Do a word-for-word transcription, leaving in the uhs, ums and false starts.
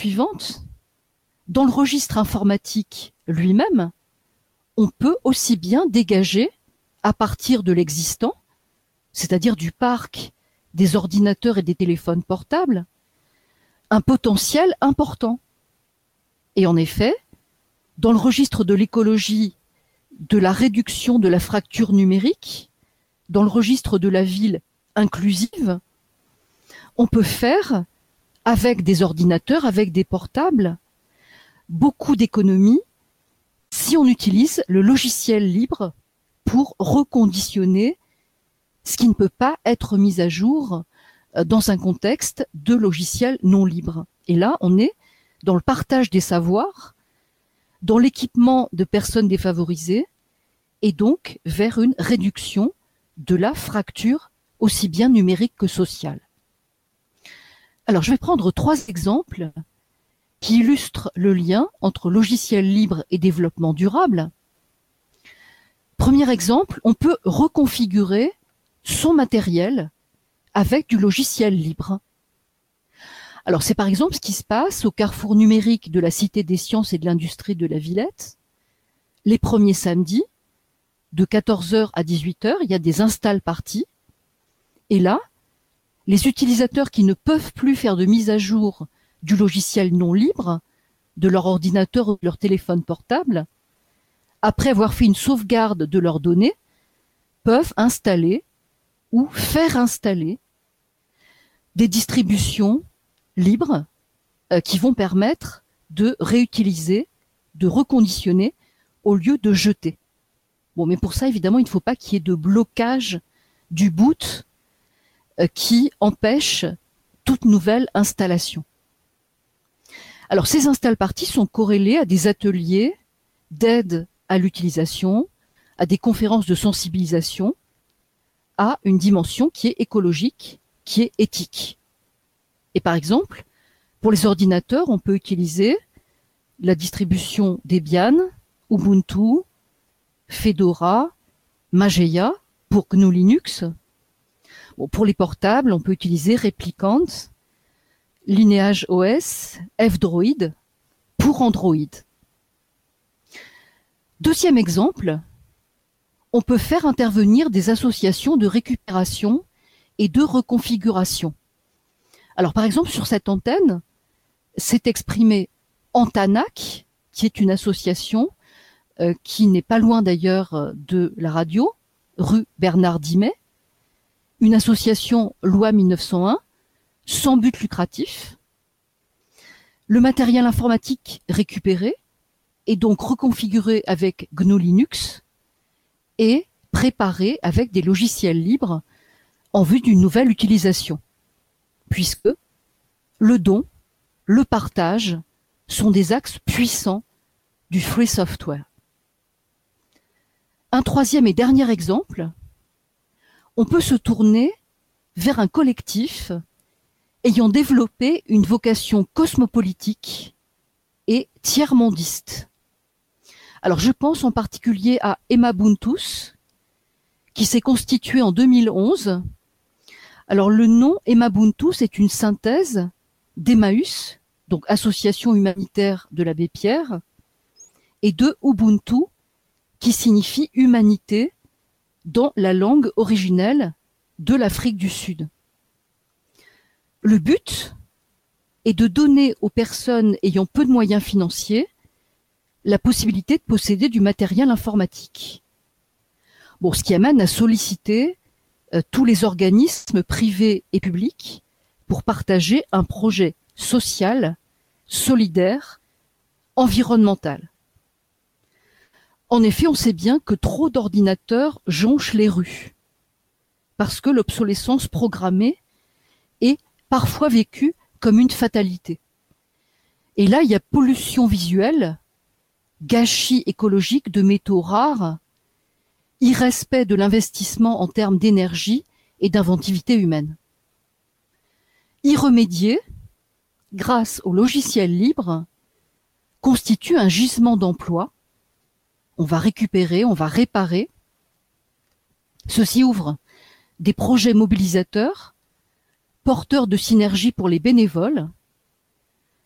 suivante. Dans le registre informatique lui-même, on peut aussi bien dégager, à partir de l'existant, c'est-à-dire du parc des ordinateurs et des téléphones portables, un potentiel important. Et en effet, dans le registre de l'écologie, de la réduction de la fracture numérique, dans le registre de la ville inclusive, on peut faire, avec des ordinateurs, avec des portables, beaucoup d'économies si on utilise le logiciel libre pour reconditionner ce qui ne peut pas être mis à jour dans un contexte de logiciel non libre. Et là, on est dans le partage des savoirs, dans l'équipement de personnes défavorisées, et donc vers une réduction de la fracture aussi bien numérique que sociale. Alors, je vais prendre trois exemples qui illustrent le lien entre logiciel libre et développement durable. Premier exemple, on peut reconfigurer son matériel avec du logiciel libre. Alors, c'est par exemple ce qui se passe au carrefour numérique de la Cité des Sciences et de l'Industrie de la Villette. Les premiers samedis, de quatorze heures à dix-huit heures, il y a des install parties. Et là, les utilisateurs qui ne peuvent plus faire de mise à jour du logiciel non libre, de leur ordinateur ou de leur téléphone portable, après avoir fait une sauvegarde de leurs données, peuvent installer ou faire installer des distributions libres euh, qui vont permettre de réutiliser, de reconditionner au lieu de jeter. Bon, mais pour ça, évidemment, il ne faut pas qu'il y ait de blocage du boot euh, qui empêche toute nouvelle installation. Alors, ces install parties sont corrélées à des ateliers d'aide à l'utilisation, à des conférences de sensibilisation, à une dimension qui est écologique, qui est éthique. Et par exemple, pour les ordinateurs, on peut utiliser la distribution Debian, Ubuntu, Fedora, Mageia pour G N U Linux. Bon, pour les portables, on peut utiliser Replicant, Lineage O S, F-Droid pour Android. Deuxième exemple, on peut faire intervenir des associations de récupération et de reconfiguration. Alors par exemple, sur cette antenne, s'est exprimé Antanac, qui est une association euh, qui n'est pas loin d'ailleurs de la radio, rue Bernard Dimet, une association loi mille neuf cent un, sans but lucratif. Le matériel informatique récupéré est donc reconfiguré avec G N U Linux et préparé avec des logiciels libres en vue d'une nouvelle utilisation, puisque le don, le partage sont des axes puissants du free software. Un troisième et dernier exemple, on peut se tourner vers un collectif ayant développé une vocation cosmopolitique et tiers-mondiste. Alors je pense en particulier à Emabuntus, qui s'est constitué en deux mille onze. Alors le nom Emabuntus est une synthèse d'Emmaüs, donc association humanitaire de l'abbé Pierre, et de Ubuntu, qui signifie humanité dans la langue originelle de l'Afrique du Sud. Le but est de donner aux personnes ayant peu de moyens financiers la possibilité de posséder du matériel informatique. Bon, ce qui amène à solliciter euh, tous les organismes privés et publics pour partager un projet social, solidaire, environnemental. En effet, on sait bien que trop d'ordinateurs jonchent les rues, parce que l'obsolescence programmée est parfois vécue comme une fatalité. Et là, il y a pollution visuelle, gâchis écologique de métaux rares, irrespect de l'investissement en termes d'énergie et d'inventivité humaine. Y remédier, grâce au logiciel libre, constitue un gisement d'emploi. On va récupérer, on va réparer. Ceci ouvre des projets mobilisateurs, porteurs de synergie pour les bénévoles,